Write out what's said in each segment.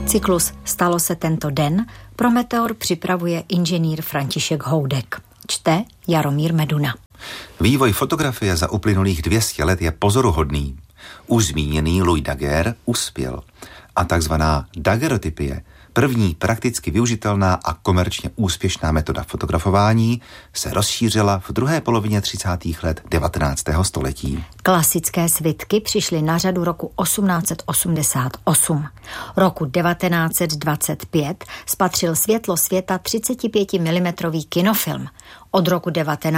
Cyklus Stalo se tento den pro Meteor připravuje inženýr František Houdek. Čte Jaromír Meduna. Vývoj fotografie za uplynulých 200 let je pozoruhodný. Už zmíněný Louis Daguerre uspěl a takzvaná daguerreotypie, první prakticky využitelná a komerčně úspěšná metoda fotografování, se rozšířila v druhé polovině 30. let 19. století. Klasické svitky přišly na řadu roku 1888. Roku 1925 spatřil světlo světa 35 mm kinofilm. Od roku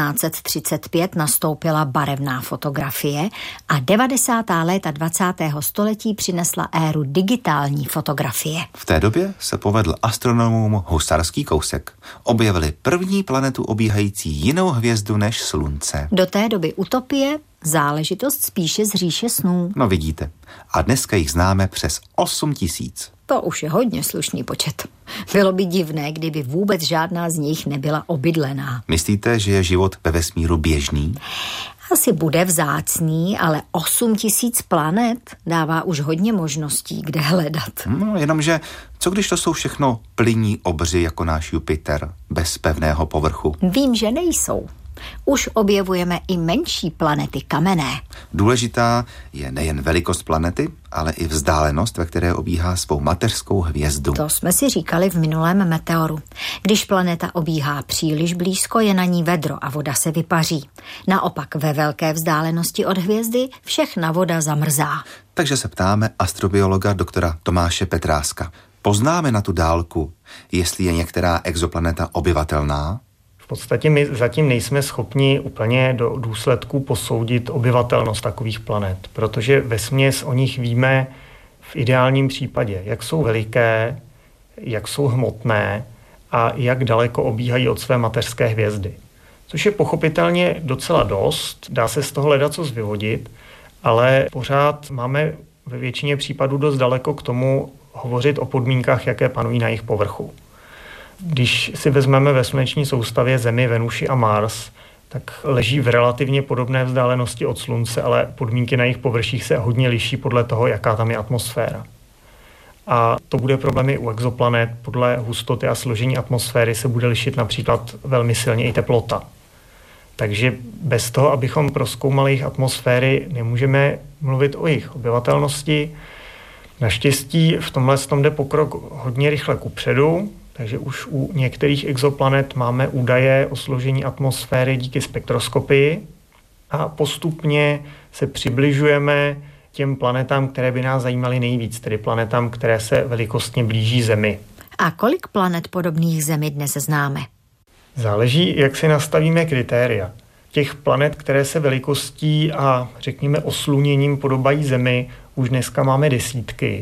1935 nastoupila barevná fotografie a 90. léta 20. století přinesla éru digitální fotografie. V té době se povedl astronomům husarský kousek. Objevili první planetu obíhající jinou hvězdu než Slunce. Do té doby utopie, záležitost spíše z říše snů. No vidíte. A dneska jich známe přes 8 000. To už je hodně slušný počet. Bylo by divné, kdyby vůbec žádná z nich nebyla obydlená. Myslíte, že je život ve vesmíru běžný? Asi bude vzácný, ale 8 000 planet dává už hodně možností, kde hledat. No, jenomže, co když to jsou všechno plynní obři jako náš Jupiter, bez pevného povrchu? Vím, že nejsou. Už objevujeme i menší planety kamenné. Důležitá je nejen velikost planety, ale i vzdálenost, ve které obíhá svou mateřskou hvězdu. To jsme si říkali v minulém Meteoru. Když planeta obíhá příliš blízko, je na ní vedro a voda se vypaří. Naopak ve velké vzdálenosti od hvězdy všechna voda zamrzá. Takže se ptáme astrobiologa doktora Tomáše Petráska. Poznáme na tu dálku, jestli je některá exoplaneta obyvatelná? V podstatě my zatím nejsme schopni úplně do důsledků posoudit obyvatelnost takových planet, protože vesměs o nich víme v ideálním případě, jak jsou veliké, jak jsou hmotné a jak daleko obíhají od své mateřské hvězdy. Což je pochopitelně docela dost, dá se z toho ledacos vyvodit, ale pořád máme ve většině případů dost daleko k tomu hovořit o podmínkách, jaké panují na jejich povrchu. Když si vezmeme ve sluneční soustavě Zemi, Venuši a Mars, tak leží v relativně podobné vzdálenosti od Slunce, ale podmínky na jejich površích se hodně liší podle toho, jaká tam je atmosféra. A to bude problém i u exoplanet. Podle hustoty a složení atmosféry se bude lišit například velmi silně i teplota. Takže bez toho, abychom prozkoumali jejich atmosféry, nemůžeme mluvit o jejich obyvatelnosti. Naštěstí v tomhle jde pokrok hodně rychle kupředu, takže už u některých exoplanet máme údaje o složení atmosféry díky spektroskopii a postupně se přibližujeme těm planetám, které by nás zajímaly nejvíc, tedy planetám, které se velikostně blíží Zemi. A kolik planet podobných Zemi dnes známe? Záleží, jak si nastavíme kritéria. Těch planet, které se velikostí a řekněme osluněním podobají Zemi, už dneska máme desítky.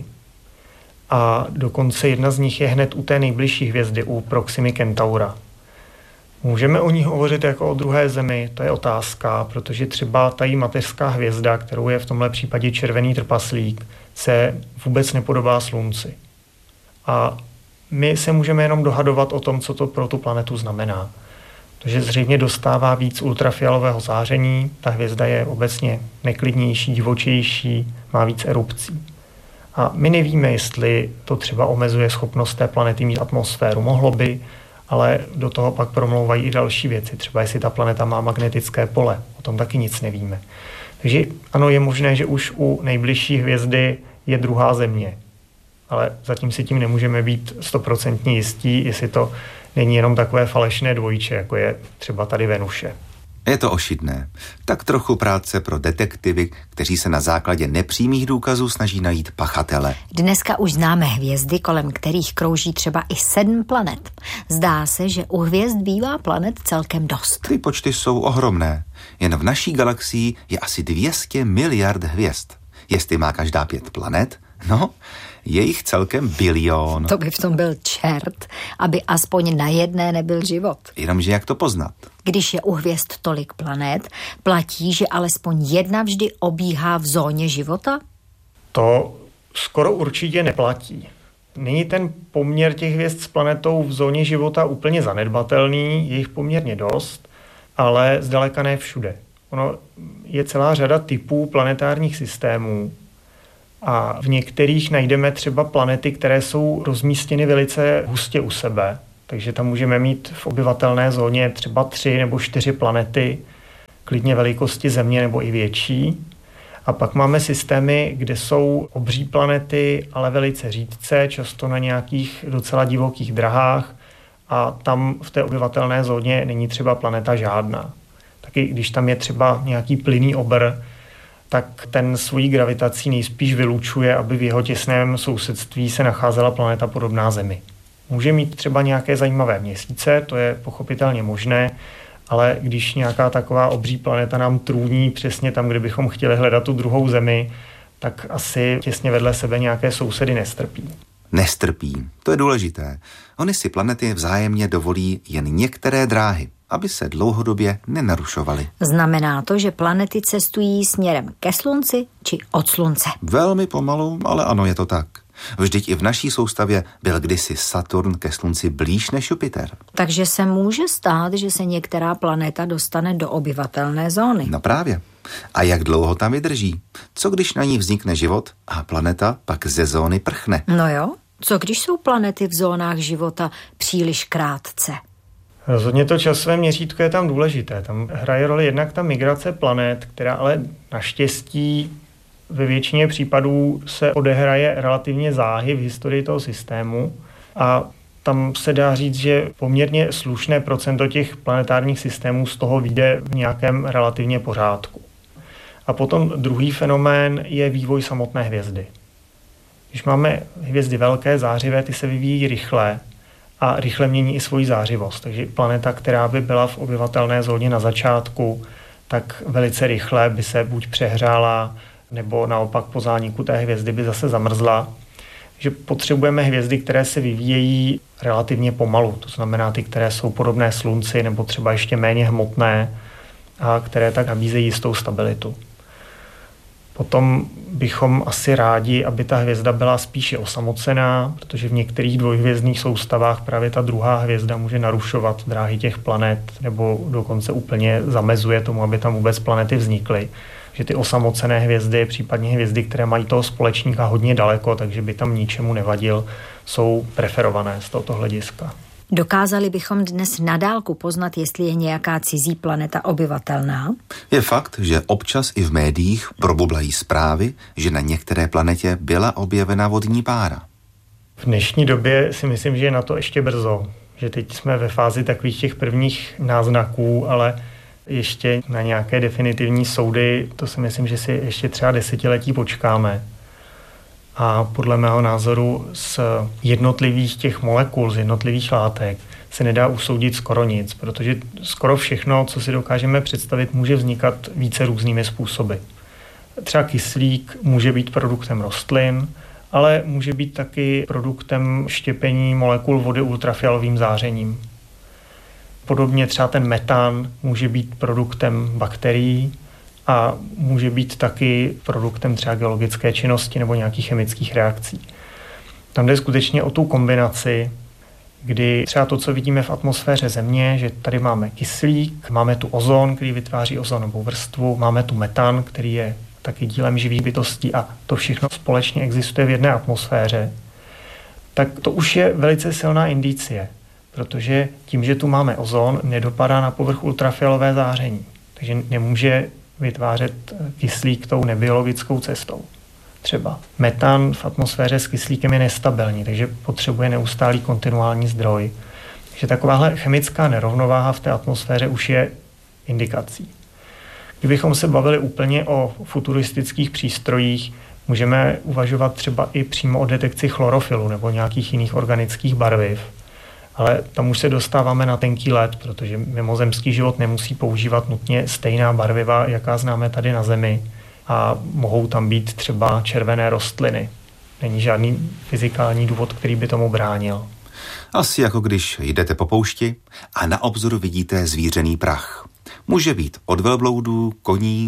A dokonce jedna z nich je hned u té nejbližší hvězdy, u Proximy Centaura. Můžeme o ní hovořit jako o druhé Zemi, to je otázka, protože třeba ta jí mateřská hvězda, kterou je v tomhle případě červený trpaslík, se vůbec nepodobá Slunci. A my se můžeme jenom dohadovat o tom, co to pro tu planetu znamená. Protože zřejmě dostává víc ultrafialového záření, ta hvězda je obecně neklidnější, divočejší, má víc erupcí. A my nevíme, jestli to třeba omezuje schopnost té planety mít atmosféru. Mohlo by, ale do toho pak promlouvají i další věci. Třeba jestli ta planeta má magnetické pole. O tom taky nic nevíme. Takže ano, je možné, že už u nejbližší hvězdy je druhá Země. Ale zatím si tím nemůžeme být 100% jistí, jestli to není jenom takové falešné dvojče, jako je třeba tady Venuše. Je to ošidné. Tak trochu práce pro detektivy, kteří se na základě nepřímých důkazů snaží najít pachatele. Dneska už známe hvězdy, kolem kterých krouží třeba i 7 planet. Zdá se, že u hvězd bývá planet celkem dost. Ty počty jsou ohromné. Jen v naší galaxii je asi 200 miliard hvězd. Jestli má každá 5 planet, no, je jich celkem bilion. To by v tom byl čert, aby aspoň na jedné nebyl život. Jenomže jak to poznat? Když je u hvězd tolik planet, platí, že alespoň jedna vždy obíhá v zóně života? To skoro určitě neplatí. Není ten poměr těch hvězd s planetou v zóně života úplně zanedbatelný, je jich poměrně dost, ale zdaleka ne všude. Ono je celá řada typů planetárních systémů A v některých najdeme třeba planety, které jsou rozmístěny velice hustě u sebe. Takže tam můžeme mít v obyvatelné zóně třeba 3 nebo 4 planety, klidně velikosti Země nebo i větší. A pak máme systémy, kde jsou obří planety, ale velice řídce, často na nějakých docela divokých drahách a tam v té obyvatelné zóně není třeba planeta žádná. Taky když tam je třeba nějaký plynný obr, tak ten svojí gravitací nejspíš vylučuje, aby v jeho těsném sousedství se nacházela planeta podobná Zemi. Může mít třeba nějaké zajímavé měsíce, to je pochopitelně možné, ale když nějaká taková obří planeta nám trůní přesně tam, kde bychom chtěli hledat tu druhou Zemi, tak asi těsně vedle sebe nějaké sousedy nestrpí. Nestrpí, to je důležité. Ony si planety vzájemně dovolí jen některé dráhy, aby se dlouhodobě nenarušovaly. Znamená to, že planety cestují směrem ke Slunci či od Slunce? Velmi pomalu, ale ano, je to tak. Vždyť i v naší soustavě byl kdysi Saturn ke Slunci blíž než Jupiter. Takže se může stát, že se některá planeta dostane do obyvatelné zóny. No právě. A jak dlouho tam vydrží? Co když na ní vznikne život a planeta pak ze zóny prchne? No jo, co když jsou planety v zónách života příliš krátce? Rozhodně to časové měřítko je tam důležité. Tam hraje roli jednak ta migrace planet, která ale naštěstí ve většině případů se odehraje relativně záhy v historii toho systému a tam se dá říct, že poměrně slušné procento těch planetárních systémů z toho vyjde v nějakém relativně pořádku. A potom druhý fenomén je vývoj samotné hvězdy. Když máme hvězdy velké, zářivé, ty se vyvíjí rychle a rychle mění i svoji zářivost. Takže planeta, která by byla v obyvatelné zóně na začátku, tak velice rychle by se buď přehrála, nebo naopak po zániku té hvězdy by zase zamrzla. Že potřebujeme hvězdy, které se vyvíjejí relativně pomalu. To znamená ty, které jsou podobné Slunci nebo třeba ještě méně hmotné a které tak nabízejí jistou stabilitu. Potom bychom asi rádi, aby ta hvězda byla spíše osamocená, protože v některých dvojhvězdných soustavách právě ta druhá hvězda může narušovat dráhy těch planet nebo dokonce úplně zamezuje tomu, aby tam vůbec planety vznikly. Že ty osamocené hvězdy, případně hvězdy, které mají toho společníka hodně daleko, takže by tam ničemu nevadil, jsou preferované z tohoto hlediska. Dokázali bychom dnes na dálku poznat, jestli je nějaká cizí planeta obyvatelná? Je fakt, že občas i v médiích probublají zprávy, že na některé planetě byla objevena vodní pára. V dnešní době si myslím, že je na to ještě brzo. Že teď jsme ve fázi takových těch prvních náznaků, ale ještě na nějaké definitivní soudy, to si myslím, že si ještě třeba desetiletí počkáme. A podle mého názoru z jednotlivých těch molekul, z jednotlivých látek se nedá usoudit skoro nic, protože skoro všechno, co si dokážeme představit, může vznikat více různými způsoby. Třeba kyslík může být produktem rostlin, ale může být taky produktem štěpení molekul vody ultrafialovým zářením. Podobně třeba ten metan může být produktem bakterií a může být taky produktem třeba geologické činnosti nebo nějakých chemických reakcí. Tam jde skutečně o tu kombinaci, kdy třeba to, co vidíme v atmosféře Země, že tady máme kyslík, máme tu ozon, který vytváří ozonovou vrstvu, máme tu metan, který je taky dílem živých bytostí a to všechno společně existuje v jedné atmosféře, tak to už je velice silná indicie, protože tím, že tu máme ozon, nedopadá na povrch ultrafialové záření, takže nemůže vytvářet kyslík tou nebiologickou cestou. Třeba metan v atmosféře s kyslíkem je nestabilní, takže potřebuje neustálý kontinuální zdroj. Takže takováhle chemická nerovnováha v té atmosféře už je indikací. Kdybychom se bavili úplně o futuristických přístrojích, můžeme uvažovat třeba i přímo o detekci chlorofilu nebo nějakých jiných organických barviv. Ale tam už se dostáváme na tenký led, protože mimozemský život nemusí používat nutně stejná barviva, jaká známe tady na Zemi. A mohou tam být třeba červené rostliny. Není žádný fyzikální důvod, který by tomu bránil. Asi jako když jdete po poušti a na obzoru vidíte zvířený prach. Může být od velbloudů, koní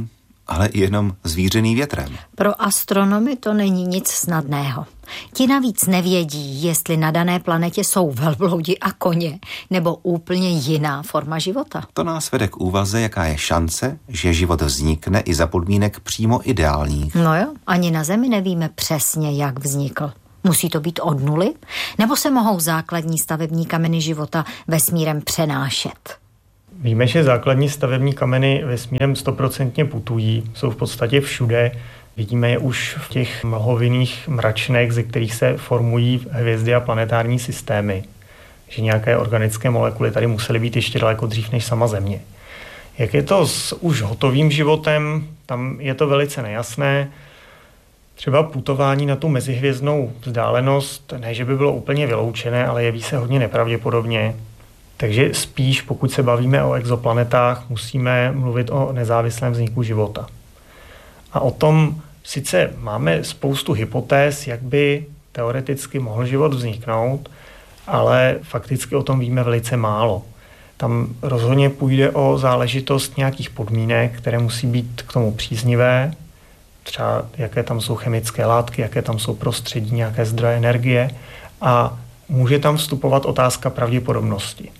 ale jenom zvířený větrem. Pro astronomy to není nic snadného. Ti navíc nevědí, jestli na dané planetě jsou velbloudi a koně, nebo úplně jiná forma života. To nás vede k úvaze, jaká je šance, že život vznikne i za podmínek přímo ideálních. No jo, ani na Zemi nevíme přesně, jak vznikl. Musí to být od nuly? Nebo se mohou základní stavební kameny života vesmírem přenášet? Víme, že základní stavební kameny vesmírem 100% putují, jsou v podstatě všude. Vidíme je už v těch mlhovinných mračnech, ze kterých se formují hvězdy a planetární systémy. Že nějaké organické molekuly tady musely být ještě daleko dřív než sama Země. Jak je to s už hotovým životem, tam je to velice nejasné. Třeba putování na tu mezihvězdnou vzdálenost, ne, že by bylo úplně vyloučené, ale jeví se hodně nepravděpodobně. Takže spíš, pokud se bavíme o exoplanetách, musíme mluvit o nezávislém vzniku života. A o tom sice máme spoustu hypotéz, jak by teoreticky mohl život vzniknout, ale fakticky o tom víme velice málo. Tam rozhodně půjde o záležitost nějakých podmínek, které musí být k tomu příznivé, třeba jaké tam jsou chemické látky, jaké tam jsou prostředí, nějaké zdroje energie a může tam vstupovat otázka pravděpodobnosti.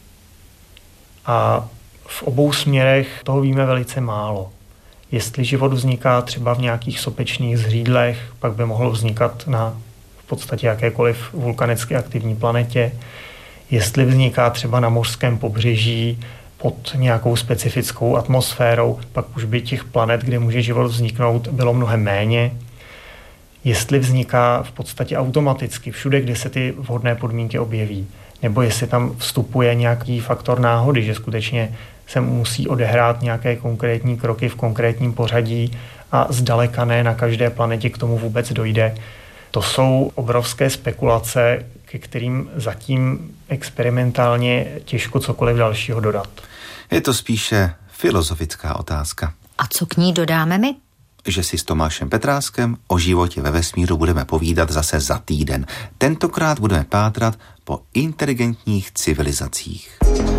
A v obou směrech toho víme velice málo. Jestli život vzniká třeba v nějakých sopečných zřídlech, pak by mohl vznikat na v podstatě jakékoliv vulkanicky aktivní planetě. Jestli vzniká třeba na mořském pobřeží pod nějakou specifickou atmosférou, pak už by těch planet, kde může život vzniknout, bylo mnohem méně. Jestli vzniká v podstatě automaticky všude, kde se ty vhodné podmínky objeví. Nebo jestli tam vstupuje nějaký faktor náhody, že skutečně se musí odehrát nějaké konkrétní kroky v konkrétním pořadí a zdaleka ne na každé planetě k tomu vůbec dojde. To jsou obrovské spekulace, ke kterým zatím experimentálně těžko cokoliv dalšího dodat. Je to spíše filozofická otázka. A co k ní dodáme my? Že si s Tomášem Petráskem o životě ve vesmíru budeme povídat zase za týden. Tentokrát budeme pátrat po inteligentních civilizacích.